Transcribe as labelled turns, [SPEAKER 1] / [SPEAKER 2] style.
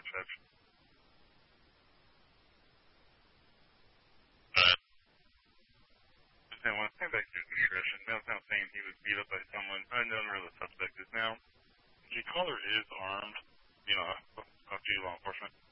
[SPEAKER 1] dispatch. But when I came back to his discretion, now saying he was beat up by someone, I don't know where the suspect is now. The caller is armed, up to law enforcement.